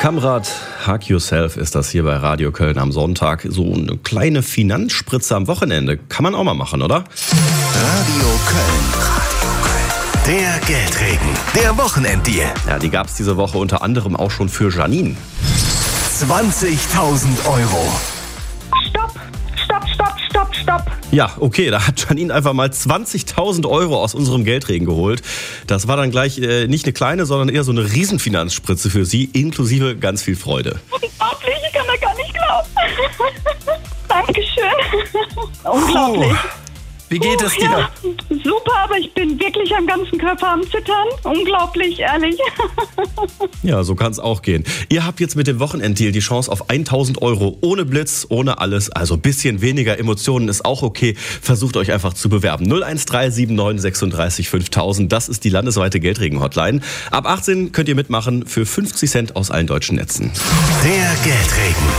Kamrat, Hug Yourself ist das hier bei Radio Köln am Sonntag. So eine kleine Finanzspritze am Wochenende. Kann man auch mal machen, oder? Radio Köln. Der Geldregen, der Wochenenddeal. Ja, die gab es diese Woche unter anderem auch schon für Janine. 20.000 Euro. Stopp. Ja, okay, da hat Janine einfach mal 20.000 Euro aus unserem Geldregen geholt. Das war dann gleich nicht eine kleine, sondern eher so eine Riesenfinanzspritze für sie, inklusive ganz viel Freude. Unglaublich, ich kann das gar nicht glauben. Dankeschön. Unglaublich. Wie geht es dir? Ja, super, aber ich bin wirklich am ganzen Körper am Zittern. Unglaublich, ehrlich. Ja, so kann es auch gehen. Ihr habt jetzt mit dem Wochenenddeal die Chance auf 1.000 Euro ohne Blitz, ohne alles. Also ein bisschen weniger Emotionen ist auch okay. Versucht euch einfach zu bewerben. 01379 36 5000, das ist die landesweite Geldregen-Hotline. Ab 18 könnt ihr mitmachen für 50 Cent aus allen deutschen Netzen. Der Geldregen.